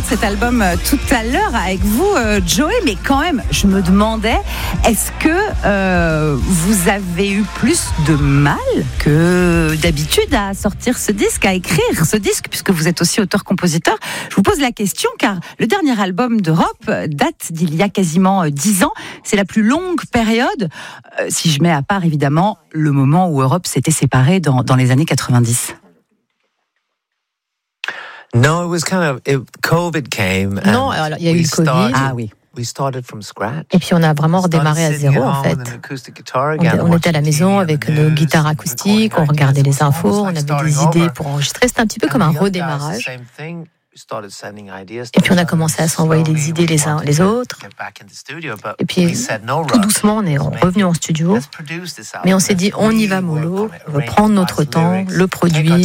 cet album tout à l'heure avec vous, Joey, mais quand même, je me demandais, est-ce que vous avez eu plus de mal que d'habitude à sortir ce disque, à écrire ce disque, puisque vous êtes aussi auteur-compositeur? Je vous pose la question car le dernier album d'Europe date d'il y a quasiment 10 ans. C'est la plus longue période, si je mets à part évidemment le moment où Europe s'était séparée dans les années 90. No, it was COVID came. Non, alors il y a eu le Covid. Ah oui. Et puis on a vraiment redémarré à zéro en fait. On était à la maison avec nos guitares acoustiques, on regardait les infos, on avait des idées pour enregistrer. C'était un petit peu comme un redémarrage. Et puis on a commencé à s'envoyer des idées les uns les autres. Et puis tout doucement on est revenu en studio. Mais on s'est dit on y va mollo, on va prendre notre temps, le produire.